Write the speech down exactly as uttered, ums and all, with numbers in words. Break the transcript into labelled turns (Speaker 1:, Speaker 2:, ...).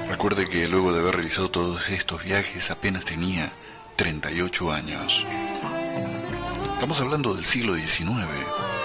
Speaker 1: Recuerde que luego de haber realizado todos estos viajes apenas tenía treinta y ocho años. Estamos hablando del siglo diecinueve.